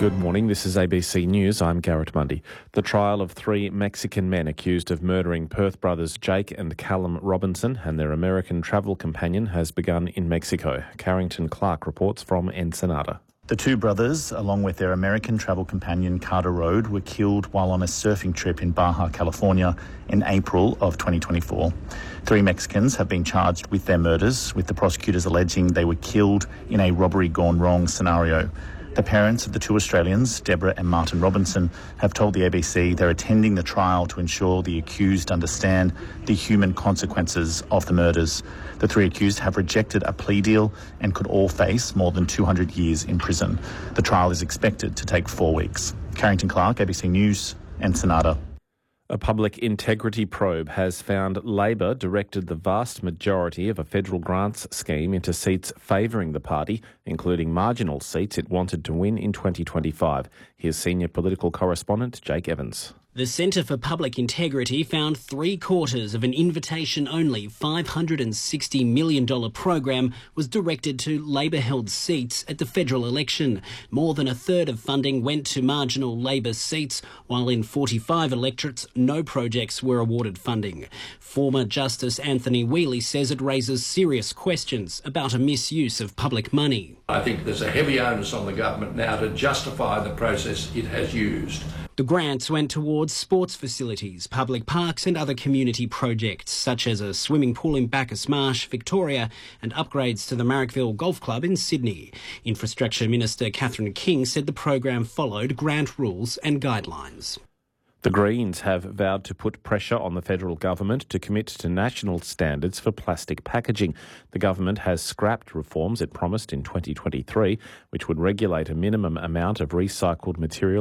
Good morning, this is ABC News. I'm Garrett Mundy. The trial of three Mexican men accused of murdering Perth brothers Jake and Callum Robinson and their American travel companion has begun in Mexico. Carrington Clark reports from Ensenada. The two brothers, along with their American travel companion Carter Road, were killed while on a surfing trip in Baja, California in April of 2024. Three Mexicans have been charged with their murders, with the prosecutors alleging they were killed in a robbery gone wrong scenario. The parents of the two Australians, Deborah and Martin Robinson, have told the ABC they're attending the trial to ensure the accused understand the human consequences of the murders. The three accused have rejected a plea deal and could all face more than 200 years in prison. The trial is expected to take 4 weeks. Carrington Clark, ABC News, Ensenada. A public integrity probe has found Labor directed the vast majority of a federal grants scheme into seats favouring the party, including marginal seats it wanted to win in 2025. Here's senior political correspondent Jake Evans. The Centre for Public Integrity found 3/4 of an invitation-only $560 million program was directed to Labor-held seats at the federal election. More than a third of funding went to marginal Labor seats, while in 45 electorates, no projects were awarded funding. Former Justice Anthony Whealy says it raises serious questions about a misuse of public money. I think there's a heavy onus on the government now to justify the process it has used. The grants went towards sports facilities, public parks and other community projects, such as a swimming pool in Bacchus Marsh, Victoria, and upgrades to the Marrickville Golf Club in Sydney. Infrastructure Minister Catherine King said the program followed grant rules and guidelines. The Greens have vowed to put pressure on the federal government to commit to national standards for plastic packaging. The government has scrapped reforms it promised in 2023, which would regulate a minimum amount of recycled material